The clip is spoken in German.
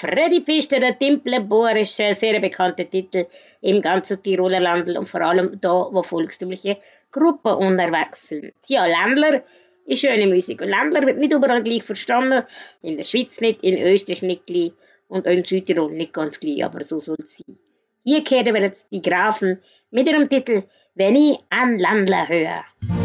Freddy Pfister, der Timpelbohr, ist ein sehr bekannter Titel im ganzen Tiroler Landl und vor allem da, wo volkstümliche Gruppen unterwegs sind. Ja, Ländler ist schöne Musik und Ländler wird nicht überall gleich verstanden. In der Schweiz nicht, in Österreich nicht gleich und auch in Südtirol nicht ganz gleich, aber so soll es sein. Hier kehren wir jetzt die Grafen mit ihrem Titel Wenn ich an Ländler höre.